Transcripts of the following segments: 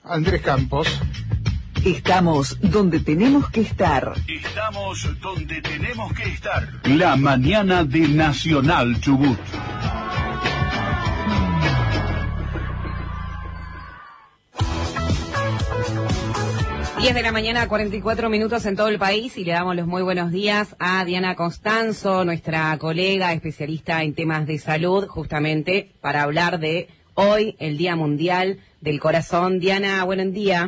Andrés Campos. Estamos donde tenemos que estar. Estamos donde tenemos que estar. La mañana de Nacional Chubut. 10 de la mañana, 44 minutos en todo el país, y le damos los muy buenos días a Diana Constanzo, nuestra colega especialista en temas de salud, justamente para hablar de hoy, el Día Mundial del Corazón. Diana, buen día.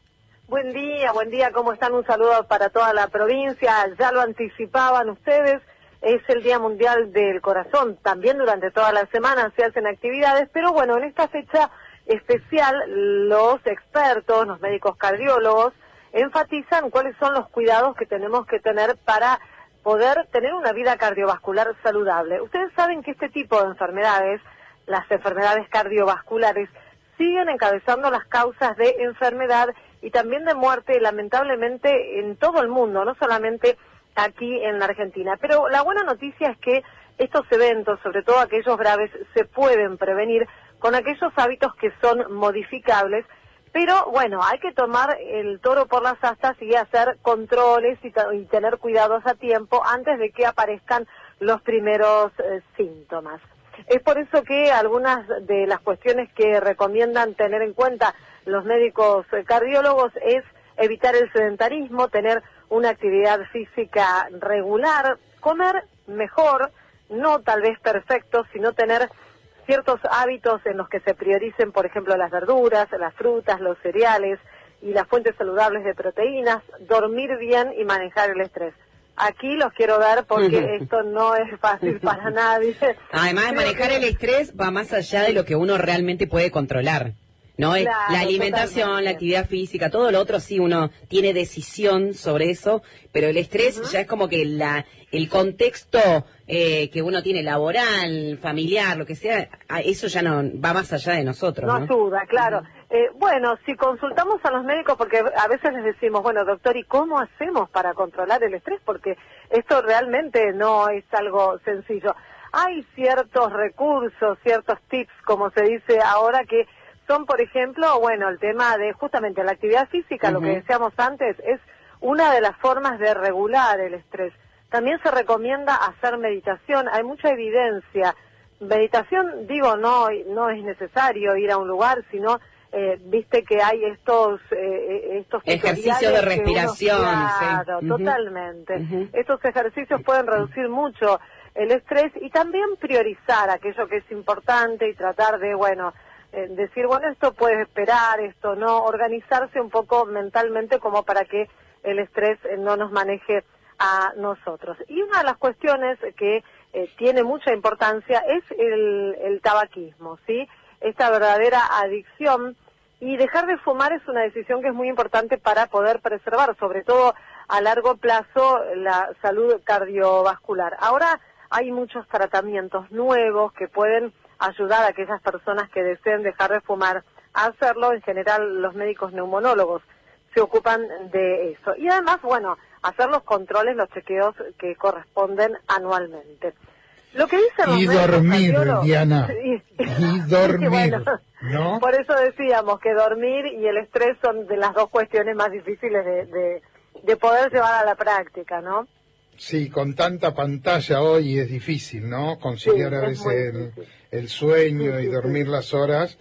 Buen día, ¿cómo están? Un saludo para toda la provincia. Ya lo anticipaban ustedes, es el Día Mundial del Corazón. También durante toda la semana se hacen actividades, pero bueno, en esta fecha especial, los expertos, los médicos cardiólogos, enfatizan cuáles son los cuidados que tenemos que tener para poder tener una vida cardiovascular saludable. Ustedes saben que este tipo de enfermedades, las enfermedades cardiovasculares, siguen encabezando las causas de enfermedad y también de muerte, lamentablemente, en todo el mundo, no solamente aquí en la Argentina. Pero la buena noticia es que estos eventos, sobre todo aquellos graves, se pueden prevenir con aquellos hábitos que son modificables, pero bueno, hay que tomar el toro por las astas y hacer controles y tener cuidados a tiempo antes de que aparezcan los primeros síntomas. Es por eso que algunas de las cuestiones que recomiendan tener en cuenta los médicos cardiólogos es evitar el sedentarismo, tener una actividad física regular, comer mejor, no tal vez perfecto, sino tener ciertos hábitos en los que se prioricen, por ejemplo, las verduras, las frutas, los cereales y las fuentes saludables de proteínas, dormir bien y manejar el estrés. Aquí los quiero ver porque esto no es fácil para nadie. Además, manejar el estrés va más allá de lo que uno realmente puede controlar, ¿no? Claro, la alimentación, totalmente. La actividad física, todo lo otro sí uno tiene decisión sobre eso, pero el estrés ya es como que el contexto que uno tiene laboral, familiar, lo que sea, eso ya no va más allá de nosotros. No ayuda, claro. Bueno, si consultamos a los médicos, porque a veces les decimos, bueno, doctor, ¿y cómo hacemos para controlar el estrés? Porque esto realmente no es algo sencillo. Hay ciertos recursos, ciertos tips, como se dice ahora, que son, por ejemplo, bueno, el tema de justamente la actividad física, lo que decíamos antes, es una de las formas de regular el estrés. También se recomienda hacer meditación, hay mucha evidencia. Meditación, digo, no es necesario ir a un lugar, sino, viste que hay estos ejercicios de respiración. Claro, totalmente. Estos ejercicios pueden reducir mucho el estrés y también priorizar aquello que es importante y tratar de, bueno, decir, bueno, esto puede esperar, esto no, organizarse un poco mentalmente como para que el estrés no nos maneje a nosotros. Y una de las cuestiones que tiene mucha importancia es el tabaquismo, ¿sí? Esta verdadera adicción, y dejar de fumar es una decisión que es muy importante para poder preservar, sobre todo a largo plazo, la salud cardiovascular. Ahora hay muchos tratamientos nuevos que pueden ayudar a aquellas personas que deseen dejar de fumar a hacerlo. En general, los médicos neumonólogos se ocupan de eso. Y además, bueno, hacer los controles, los chequeos que corresponden anualmente. Lo que dicen los médicos cardiólogos, Diana, y dormir, bueno, ¿no? Por eso decíamos que dormir y el estrés son de las dos cuestiones más difíciles de poder llevar a la práctica, ¿no? Sí, con tanta pantalla hoy es difícil, ¿no? Conciliar a veces el sueño y dormir las horas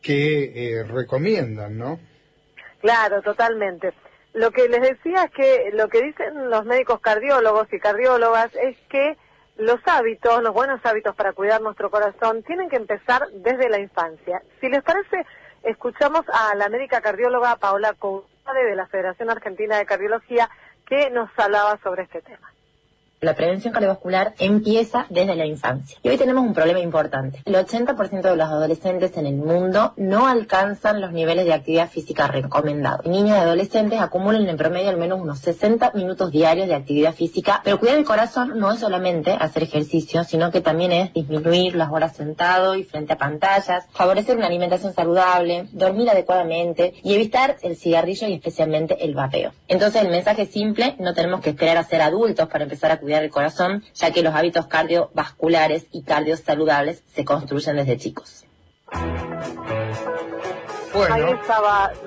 que recomiendan, ¿no? Claro, totalmente. Lo que les decía es que lo que dicen los médicos cardiólogos y cardiólogas es que los hábitos, los buenos hábitos para cuidar nuestro corazón tienen que empezar desde la infancia. Si les parece, escuchamos a la médica cardióloga Paola Couade de la Federación Argentina de Cardiología, que nos hablaba sobre este tema. La prevención cardiovascular empieza desde la infancia. Y hoy tenemos un problema importante. El 80% de los adolescentes en el mundo no alcanzan los niveles de actividad física recomendados. Niños y adolescentes acumulan en promedio al menos unos 60 minutos diarios de actividad física, pero cuidar el corazón no es solamente hacer ejercicio, sino que también es disminuir las horas sentado y frente a pantallas, favorecer una alimentación saludable, dormir adecuadamente y evitar el cigarrillo y especialmente el vapeo. Entonces el mensaje es simple: no tenemos que esperar a ser adultos para empezar a cuidar el corazón, ya que los hábitos cardiovasculares y cardiosaludables se construyen desde chicos. Bueno. Ahí estaba